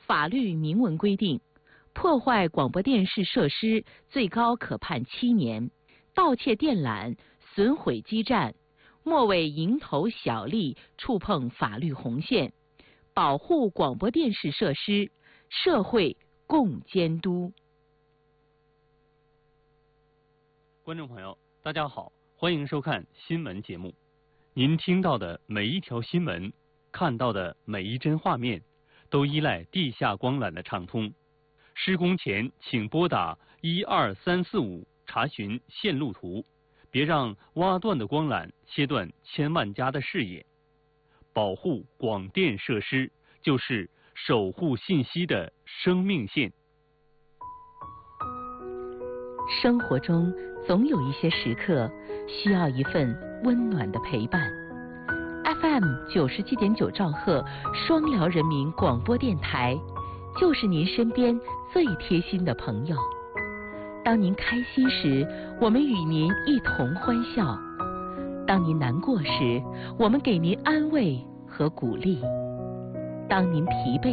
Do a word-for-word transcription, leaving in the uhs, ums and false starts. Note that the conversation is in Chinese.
法律明文规定，破坏广播电视设施最高可判七年，盗窃电缆、损毁基站，莫为蝇头小利触碰法律红线，保护广播电视设施，社会共监督。 观众朋友，大家好，欢迎收看新闻节目。您听到的每一条新闻，看到的每一帧画面，都依赖地下光缆的畅通。施工前请拨打一二三四五查询线路图，别让挖断的光缆切断千万家的视野。保护广电设施，就是守护信息的生命线。 生活中总有一些时刻需要一份温暖的陪伴。F M 九十七点九兆赫双辽人民广播电台，就是您身边最贴心的朋友。当您开心时，我们与您一同欢笑；当您难过时，我们给您安慰和鼓励；当您疲惫